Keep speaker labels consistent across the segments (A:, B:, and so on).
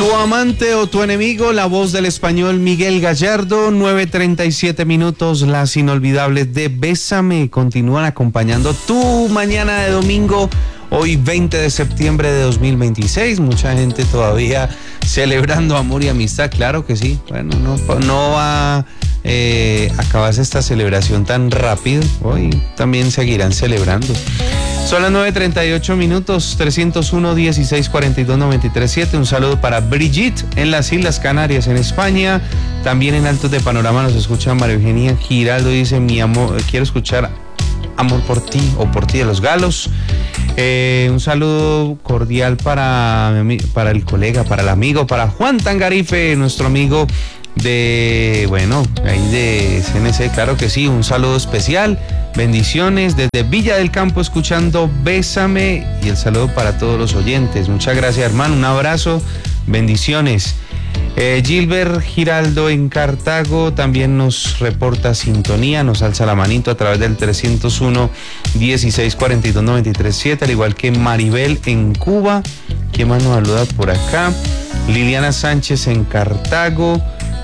A: Tu amante o tu enemigo, la voz del español Miguel Gallardo, 9:37 minutos, las inolvidables de Bésame continúan acompañando tu mañana de domingo, hoy 20 de septiembre de 2026, mucha gente todavía celebrando amor y amistad, claro que sí, bueno, no va a acabarse esta celebración tan rápido, hoy también seguirán celebrando. Son las 9:38 minutos, 301-1642-937. Un saludo para Brigitte en las Islas Canarias, en España. También en Altos de Panorama nos escucha María Eugenia Giraldo. Dice, mi amor, quiero escuchar Amor por ti o Por ti de Los Galos. Un saludo cordial para el colega, para el amigo, para Juan Tangarife, nuestro amigo de CNC, claro que sí, un saludo especial, bendiciones desde Villa del Campo escuchando Bésame y el saludo para todos los oyentes, muchas gracias hermano, un abrazo, bendiciones. Gilbert Giraldo en Cartago también nos reporta sintonía, nos alza la manito a través del 301-1642-937, al igual que Maribel en Cuba, ¿quién más nos saluda por acá? Liliana Sánchez en Cartago,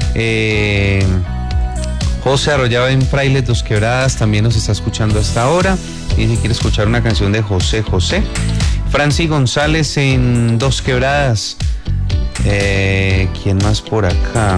A: José Arroyave en Frailes Dos Quebradas también nos está escuchando hasta ahora y si quiere escuchar una canción de José José. Franci González en Dos Quebradas, ¿quién más por acá?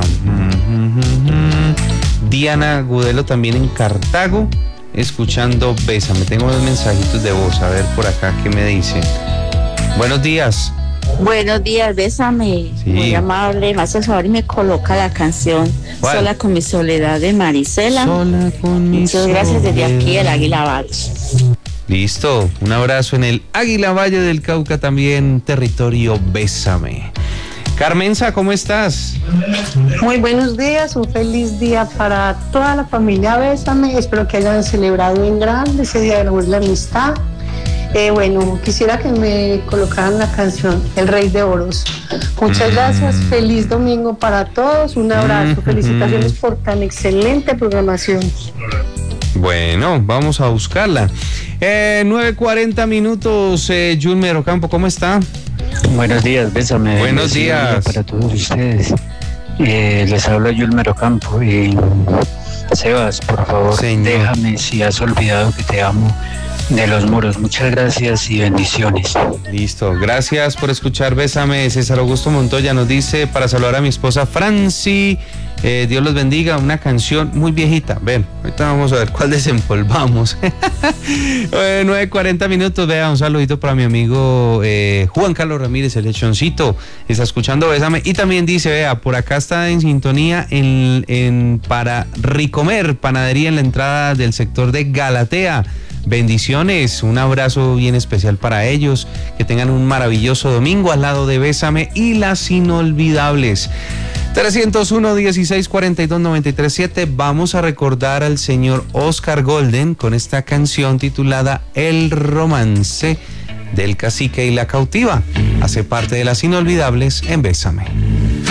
A: Diana Gudelo también en Cartago escuchando Bésame. Tengo unos mensajitos de voz, a ver por acá qué me dicen. Buenos días.
B: Buenos días, Bésame, sí. Muy amable, me hace el favor y me coloca la canción ¿cuál? Sola con mi soledad de Marisela.
A: Sola con mi
B: Muchas gracias desde aquí, el Águila Valle.
A: Listo, un abrazo en el Águila Valle del Cauca, también territorio Bésame. Carmenza, ¿cómo estás?
C: Muy buenos días, un feliz día para toda la familia Bésame, espero que hayan celebrado en grande ese día de la amistad. Quisiera que me colocaran la canción El Rey de Oros. Muchas gracias, feliz domingo para todos, un abrazo, felicitaciones por tan excelente programación.
A: Bueno, vamos a buscarla. 9:40 minutos, Julmer Ocampo, ¿cómo está?
D: Buenos días, Bésame.
A: Buenos días.
D: Para todos ustedes. Les habla Julmer Ocampo y Sebas, por favor, señor, déjame si has olvidado que te amo. De Los Moros, muchas gracias y bendiciones.
A: Listo, gracias por escuchar Bésame. César Augusto Montoya nos dice para saludar a mi esposa Franci, Dios los bendiga, una canción muy viejita. Ven, ahorita vamos a ver cuál desempolvamos. 9:40 minutos, vea, un saludito para mi amigo Juan Carlos Ramírez, el lechoncito, está escuchando Bésame y también dice, vea, por acá está en sintonía para Ricomer, panadería en la entrada del sector de Galatea. Bendiciones, un abrazo bien especial para ellos, que tengan un maravilloso domingo al lado de Bésame y las inolvidables. 301-1642-937, vamos a recordar al señor Oscar Golden con esta canción titulada El Romance del Cacique y la Cautiva. Hace parte de las inolvidables en Bésame.